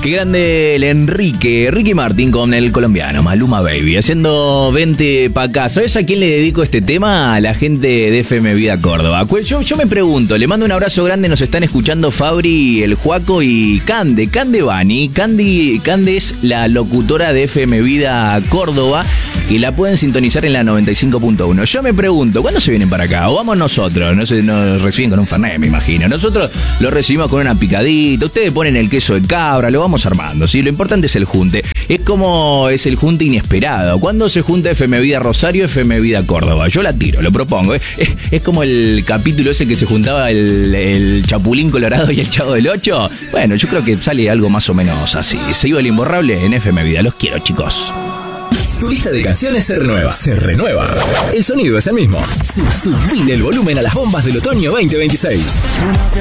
Qué grande el Ricky Martin con el colombiano Maluma Baby, haciendo 20 pa' acá. ¿Sabes a quién le dedico este tema? A la gente de FM Vida Córdoba. Yo me pregunto, le mando un abrazo grande, nos están escuchando Fabri, el Juaco y Cande Bani. Cande es la locutora de FM Vida Córdoba y la pueden sintonizar en la 95.1. Yo me pregunto, ¿cuándo se vienen para acá? ¿O vamos nosotros? No sé, nos reciben con un fernet, me imagino. Nosotros lo recibimos con una picadita, ustedes ponen el queso de cabra, lo vamos armando, ¿sí? Lo importante es el junte. Es como es el junte inesperado. ¿Cuándo se junta FM Vida Rosario, FM Vida Córdoba? Yo la tiro, lo propongo. Es como el capítulo ese que se juntaba el Chapulín Colorado y el Chavo del Ocho. Bueno, yo creo que sale algo más o menos así. Se iba el imborrable en FM Vida. Los quiero, chicos. Tu lista de canciones se renueva. Se renueva. El sonido es el mismo. Subile el volumen a las bombas del otoño 2026.